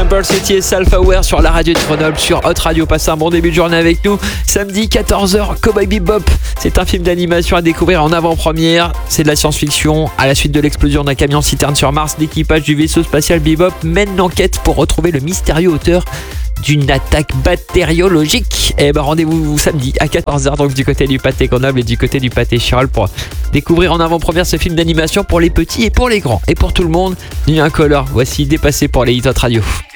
Pearl City et Self-Aware sur la radio de Grenoble, sur Hot Radio. Passez un bon début de journée avec nous. Samedi 14h, Cowboy Bebop. C'est un film d'animation à découvrir en avant-première. C'est de la science-fiction. À la suite de l'explosion d'un camion citerne sur Mars, l'équipage du vaisseau spatial Bebop mène l'enquête pour retrouver le mystérieux auteur d'une attaque bactériologique. Et rendez-vous samedi à 14h, donc du côté du Pâté Grenoble et du côté du Pâté Chirol, pour découvrir en avant-première ce film d'animation pour les petits et pour les grands et pour tout le monde. Nuit Incolore, voici Dépassé pour les Hit Hot Radio.